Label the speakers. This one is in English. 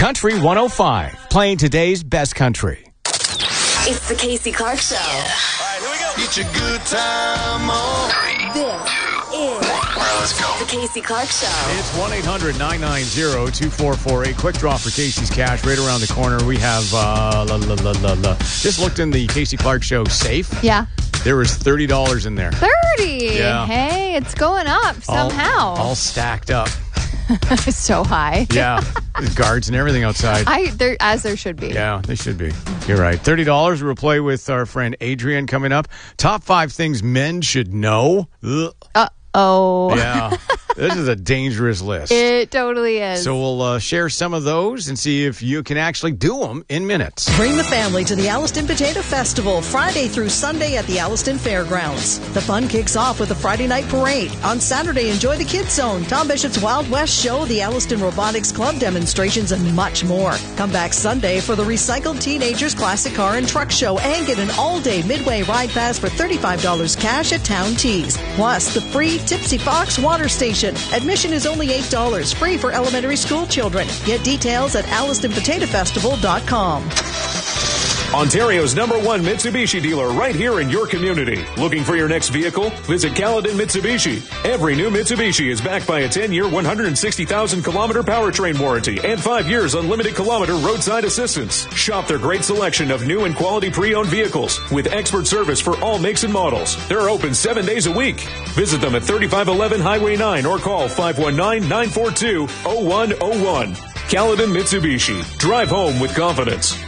Speaker 1: Country 105, playing today's best country.
Speaker 2: It's the Casey Clark Show.
Speaker 3: All right, here we go. Get your good time on.
Speaker 2: This is
Speaker 3: Let's go.
Speaker 2: the Casey Clark Show.
Speaker 1: It's 1-800-990-2448. Quick draw for Casey's Cash right around the corner. We have, just looked in the Casey Clark Show safe.
Speaker 4: Yeah.
Speaker 1: There was $30 in there.
Speaker 4: 30.
Speaker 1: Yeah.
Speaker 4: Hey, it's going up somehow.
Speaker 1: All stacked up.
Speaker 4: So high.
Speaker 1: Yeah. There's guards and everything outside.
Speaker 4: As there should be.
Speaker 1: Yeah, they should be. You're right. $30. We'll play with our friend Adrian coming up. Top 5 things men should know. Ugh.
Speaker 4: Uh-oh.
Speaker 1: Yeah. This is a dangerous list.
Speaker 4: It totally is.
Speaker 1: So we'll share some of those and see if you can actually do them in minutes.
Speaker 5: Bring the family to the Alliston Potato Festival Friday through Sunday at the Alliston Fairgrounds. The fun kicks off with a Friday night parade. On Saturday, enjoy the Kids Zone, Tom Bishop's Wild West Show, the Alliston Robotics Club demonstrations, and much more. Come back Sunday for the Recycled Teenagers Classic Car and Truck Show and get an all-day Midway ride pass for $35 cash at Town Tees. Plus, the free Tipsy Fox Water Station. Admission is only $8, free for elementary school children. Get details at AllistonPotatoFestival.com.
Speaker 6: Ontario's #1 Mitsubishi dealer right here in your community. Looking for your next vehicle? Visit Caledon Mitsubishi. Every new Mitsubishi is backed by a 10-year, 160,000-kilometer powertrain warranty and 5 years unlimited kilometer roadside assistance. Shop their great selection of new and quality pre-owned vehicles with expert service for all makes and models. They're open 7 days a week. Visit them at 3511 Highway 9 or call 519-942-0101. Caledon Mitsubishi. Drive home with confidence.